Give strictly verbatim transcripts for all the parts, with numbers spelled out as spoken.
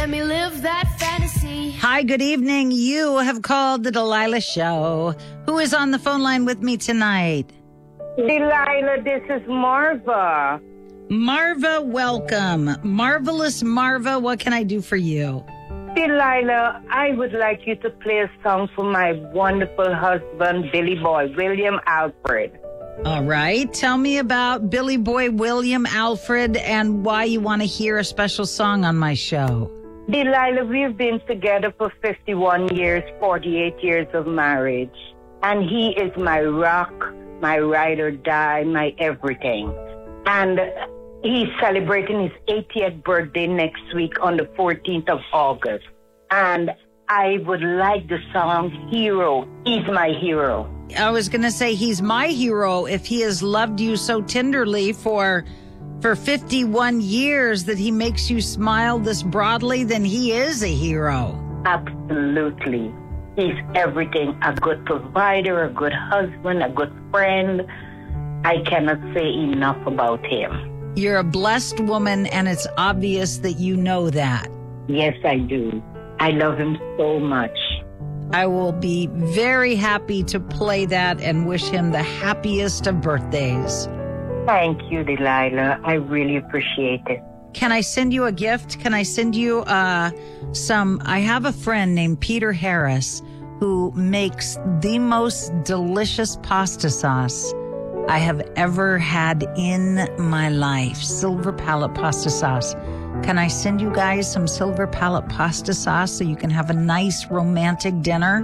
Let me live that fantasy. Hi, good evening. You have called the Delilah Show. Who is on the phone line with me tonight? Delilah, this is Marva. Marva, welcome. Marvelous Marva, what can I do for you? Delilah, I would like you to play a song for my wonderful husband, Billy Boy, William Alfred. All right. Tell me about Billy Boy William Alfred and why you want to hear a special song on my show. Delilah, we've been together for fifty-one years, forty-eight years of marriage. And he is my rock, my ride or die, my everything. And he's celebrating his eightieth birthday next week on the fourteenth of August. And I would like the song Hero. He's my hero. I was going to say he's my hero if he has loved you so tenderly for for fifty-one years that he makes you smile this broadly, then he is a hero. Absolutely. He's everything. A good provider, a good husband, a good friend. I cannot say enough about him. You're a blessed woman, and it's obvious that you know that. Yes, I do. I love him so much. I will be very happy to play that and wish him the happiest of birthdays. Thank you, Delilah. I really appreciate it. Can I send you a gift? Can I send you uh, some? I have a friend named Peter Harris who makes the most delicious pasta sauce I have ever had in my life. Silver Palette pasta sauce. Can I send you guys some Silver Palette pasta sauce so you can have a nice romantic dinner?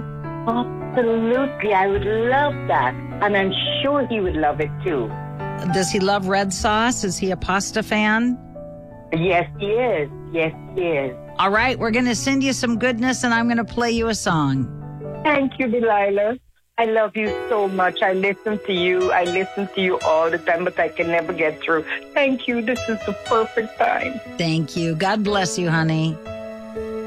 Absolutely. I would love that. And I'm sure he would love it too. Does he love red sauce? Is he a pasta fan? Yes, he is. Yes, he is. All right, we're going to send you some goodness, and I'm going to play you a song. Thank you, Delilah. I love you so much. I listen to you. I listen to you all the time, but I can never get through. Thank you. This is the perfect time. Thank you. God bless you, honey.